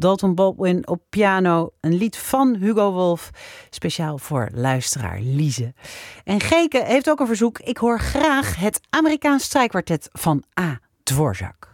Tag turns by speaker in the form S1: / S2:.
S1: Dalton Baldwin op piano. Een lied van Hugo Wolf, speciaal voor luisteraar Lize. En Geke heeft ook een verzoek. Ik hoor graag het Amerikaans strijkkwartet van A. Dvorak.